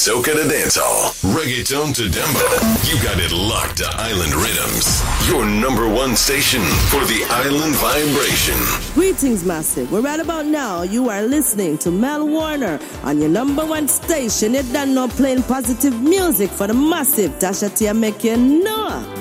soca to dancehall, reggaeton to dembo. You got it locked to Island Rhythms. Your number one station for the Island vibration. Greetings, Massive. Well, right about now, you are listening to Mel Warner on your number one station. You done know playing positive music for the Massive. Tasha Tia make you know.